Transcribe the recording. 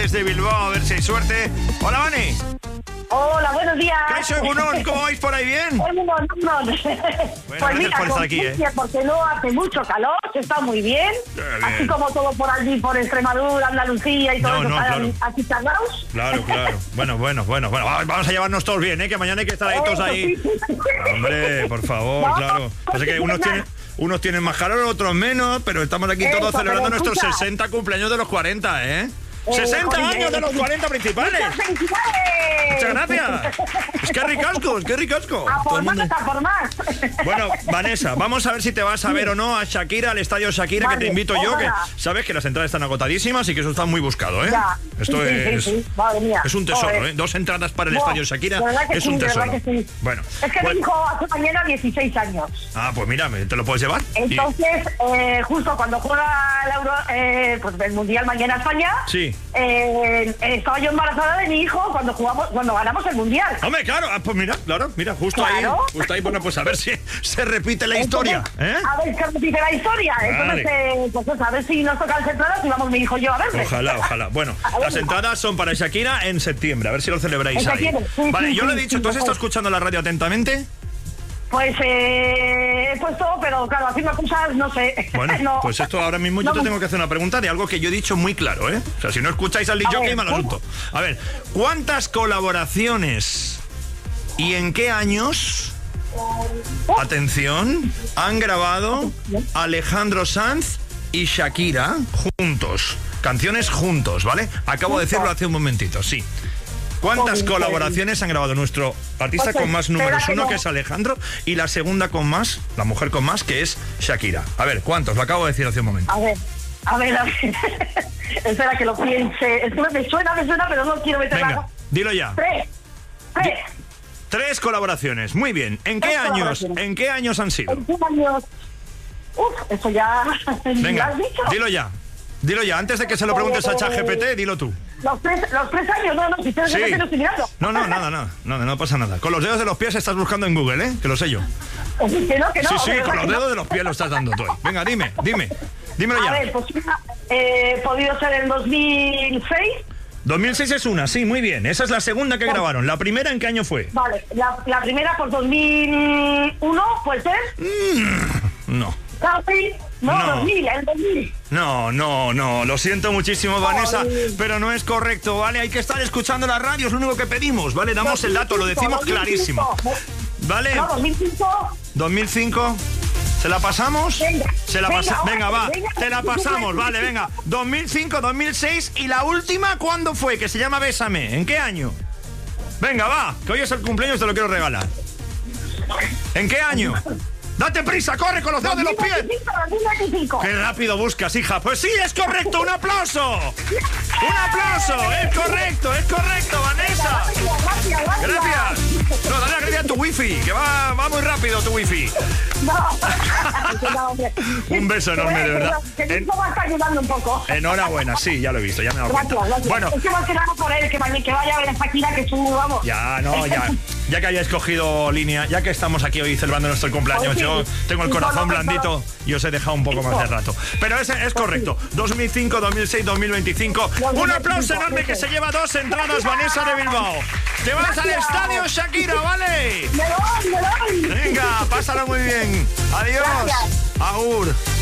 Desde Bilbao, a ver si hay suerte. Hola, Vani. Hola, buenos días. ¿Qué soy, Gunón? ¿Cómo vais por ahí bien? No. Bueno, Pues mira, por estar aquí, porque no hace mucho calor, se está muy bien. Así como todo por allí, por Extremadura, Andalucía y todo eso, claro. aquí charlaos. Claro. Bueno. Vamos a llevarnos todos bien, que mañana hay que estar ahí todos ahí. Sí. Hombre, por favor, No, claro. Pasa que unos tienen más calor, otros menos, pero estamos aquí todos celebrando nuestros 60 cumpleaños de los 40, ¿eh? 60 años de los 40 principales. ¡Muchas felicidades! Muchas gracias. Es que ricasco. A por más. Bueno, Vanessa, vamos a ver si te vas a ver o no a Shakira, al estadio Shakira, Vale, que te invito yo, que ojalá. sabes que las entradas están agotadísimas y que eso está muy buscado, ¿eh? Ya. Esto Sí. Madre mía. es un tesoro, Joder. ¿eh? 2 entradas para el estadio Shakira de verdad que es sí, un de tesoro. verdad que sí. Bueno. Es que mi hijo hace mañana 16 años. Ah, pues mira, ¿te lo puedes llevar? Entonces, justo cuando juega el Euro, pues el Mundial mañana España, Sí. estaba yo embarazada de mi hijo cuando ganamos el Mundial. Hombre, claro, pues mira, justo Claro. ahí, bueno, pues a ver si se repite la historia, ¿eh? A ver, que repite la historia. Vale. Entonces, pues a ver si nos tocan las entradas y vamos mi hijo y yo a verle. Ojalá. Bueno, A ver, las entradas son para Shakira en septiembre, a ver si lo celebráis En ahí. septiembre, sí, Vale, sí, yo lo he sí, dicho, sí, ¿tú has estado sí. escuchando la radio atentamente? Pues he puesto, pero claro, haciendo cosas, no sé. Bueno, No. pues esto ahora mismo yo te tengo que hacer una pregunta de algo que yo he dicho muy claro, ¿eh? O sea, si no escucháis al DJ, ver, mal asunto. A ver, ¿cuántas colaboraciones y en qué años, atención, han grabado Alejandro Sanz y Shakira juntos? Canciones juntos, ¿vale? Acabo de decirlo hace un momentito, sí. ¿Cuántas colaboraciones han grabado nuestro artista con más números uno, que es Alejandro, y la segunda con más, la mujer con más, que es Shakira? A ver, ¿cuántos? Lo acabo de decir hace un momento. A ver. Espera que lo piense. Es que me suena, pero no quiero meterla. Venga, dilo ya. Tres. 3 colaboraciones. Muy bien. ¿En qué 3 años? colaboraciones. ¿En qué años han sido? ¿En qué años? Eso ya. ¿Lo Venga, has dicho? dilo ya. Dilo ya. Antes de que se lo preguntes a ChatGPT, dilo tú. Los 3 años, no, si ustedes Sí. no estoy mirando. No, nada. No pasa nada. Con los dedos de los pies estás buscando en Google, ¿eh? Que lo sé yo. Que no. Sí, de verdad con los que no. dedos de los pies lo estás dando tú ahí. Venga, dímelo A ya. ver, pues podido ser en 2006. 2006 es una, sí, muy bien. Esa es la segunda que grabaron. ¿La primera en qué año fue? Vale, la primera por 2001, ¿puede ser? No. No, No. 2000, el 2000. No, lo siento muchísimo, Vanessa, pero no es correcto, ¿vale? Hay que estar escuchando la radio, es lo único que pedimos, ¿vale? Damos el dato, lo decimos 2005, clarísimo. ¿Vale? No, 2005. 2005. ¿Se la pasamos? Venga, Venga, va. venga. Te la pasamos, vale, venga. 2005, 2006 y la última, ¿cuándo fue? Que se llama Bésame. ¿En qué año? Venga, va, que hoy es el cumpleaños, te lo quiero regalar. ¿En qué año? ¡Date prisa, corre con los dedos de los pies! 2025. ¡Qué rápido buscas, hija! ¡Pues sí, es correcto! ¡Un aplauso! ¡Un aplauso! ¡Es correcto, Vanessa! ¡Gracias! No, dale las gracias a tu wifi, que va muy rápido tu wifi. No, hombre. Un beso enorme, de verdad. Que mi hijo va a estar ayudando un poco. Enhorabuena, sí, ya lo he visto, ya me he dado cuenta. Gracias. Bueno, Es que más que nada por él, que vaya a ver a Shakira, que tú, vamos. ya que hayáis cogido línea, ya que estamos aquí hoy celebrando nuestro cumpleaños, Sí. yo tengo el corazón blandito y os he dejado un poco más de rato. Pero ese es correcto. 2005, 2006, 2025. Un aplauso enorme que se lleva 2 entradas, Vanessa de Bilbao. Te vas al estadio Shakira, ¿vale? Me voy. Venga, pásalo muy bien. Adiós. Gracias. Agur.